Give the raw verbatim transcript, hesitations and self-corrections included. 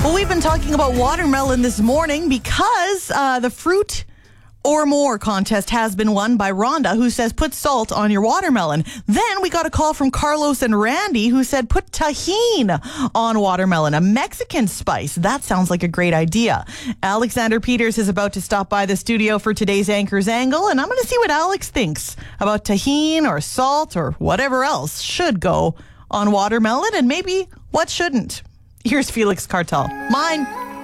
Well, we've been talking about watermelon this morning because uh, the fruit or more contest has been won by Rhonda, who says put salt on your watermelon. Then we got a call from Carlos and Randy, who said put tahini on watermelon, a Mexican spice. That sounds like a great idea. Alexander Peters is about to stop by the studio for today's Anchor's Angle, and I'm going to see what Alex thinks about tahini or salt or whatever else should go on watermelon and maybe what shouldn't. Here's Felix Cartal. Mine.